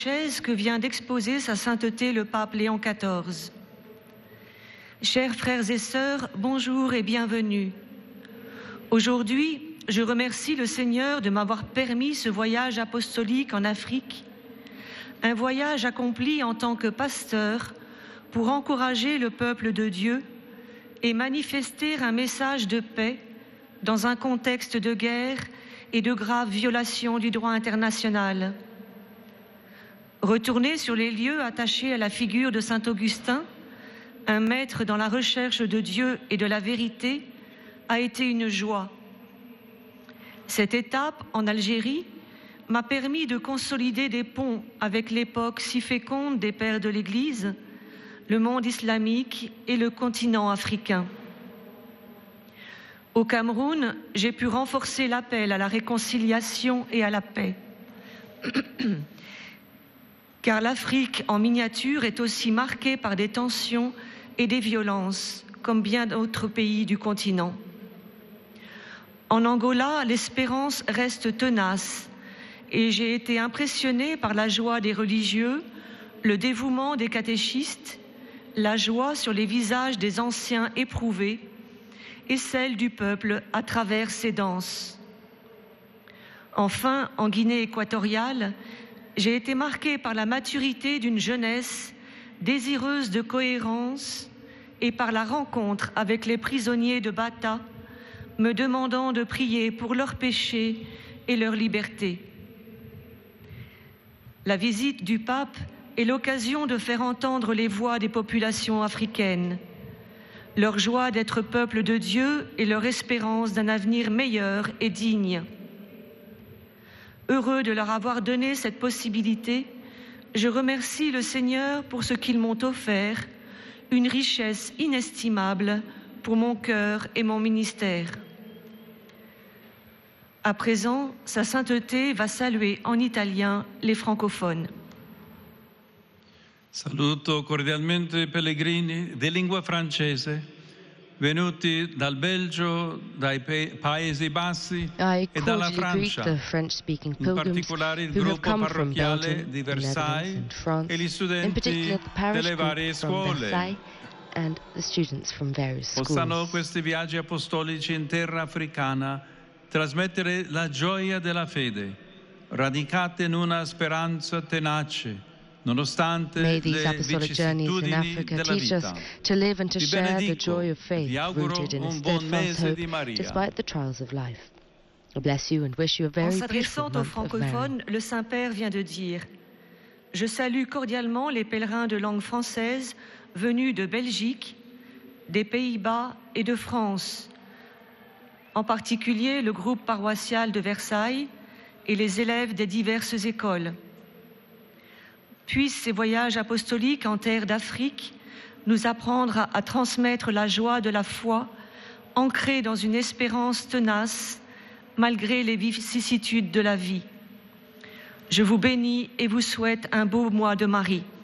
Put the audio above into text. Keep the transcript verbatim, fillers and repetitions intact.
que vient d'exposer sa sainteté le pape Léon quatorze. Chers frères et sœurs, bonjour et bienvenue. Aujourd'hui, je remercie le Seigneur de m'avoir permis ce voyage apostolique en Afrique, un voyage accompli en tant que pasteur pour encourager le peuple de Dieu et manifester un message de paix dans un contexte de guerre et de graves violations du droit international. Retourner sur les lieux attachés à la figure de saint Augustin, un maître dans la recherche de Dieu et de la vérité, a été une joie. Cette étape en Algérie m'a permis de consolider des ponts avec l'époque si féconde des pères de l'Église, le monde islamique et le continent africain. Au Cameroun, j'ai pu renforcer l'appel à la réconciliation et à la paix. Car l'Afrique en miniature est aussi marquée par des tensions et des violences, comme bien d'autres pays du continent. En Angola, l'espérance reste tenace et j'ai été impressionnée par la joie des religieux, le dévouement des catéchistes, la joie sur les visages des anciens éprouvés et celle du peuple à travers ses danses. Enfin, en Guinée équatoriale, j'ai été marquée par la maturité d'une jeunesse désireuse de cohérence et par la rencontre avec les prisonniers de Bata, me demandant de prier pour leurs péchés et leur liberté. La visite du pape est l'occasion de faire entendre les voix des populations africaines, leur joie d'être peuple de Dieu et leur espérance d'un avenir meilleur et digne. Heureux de leur avoir donné cette possibilité, je remercie le Seigneur pour ce qu'ils m'ont offert, une richesse inestimable pour mon cœur et mon ministère. À présent, sa sainteté va saluer en italien les francophones. Saluto cordialmente i pellegrini di lingua francese venuti dal Belgio, dai Paesi Bassi I e dalla cordially greet Francia, the French-speaking in pilgrims particolare il who have gruppo come from parrocchiale Belgium, di the Netherlands Versailles and France, e gli in studenti particular the parish delle varie group from scuole. Versailles and the students from various Possano schools. questi viaggi apostolici in terra africana trasmettere la gioia della fede, radicata in una speranza tenace, nonostante May these le apostolic journeys in vicissitudini Africa della teach us vita. to live and to Vi share the benedico, joy of faith vi auguro rooted in a un buon steadfast mese hope di Maria. despite the trials of life. I bless you and wish you a En very beautiful s'adressant aux month of Mary. francophones, le Saint-Père vient de dire « Je salue cordialement les pèlerins de langue française venus de Belgique, des Pays-Bas et de France, en particulier le groupe paroissial de Versailles et les élèves des diverses écoles. Puissent ces voyages apostoliques en terre d'Afrique nous apprendre à, à transmettre la joie de la foi, ancrée dans une espérance tenace, malgré les vicissitudes de la vie. Je vous bénis et vous souhaite un beau mois de Marie.